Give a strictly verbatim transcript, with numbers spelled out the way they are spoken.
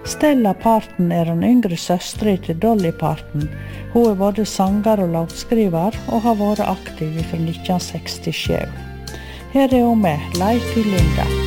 Stella Parton er den yngre søsteren til Dolly Parton. Hun er både sanger og låtskriver, og har vært aktiv fra nitten sekstisju. Her er hun med, Lei til Linda.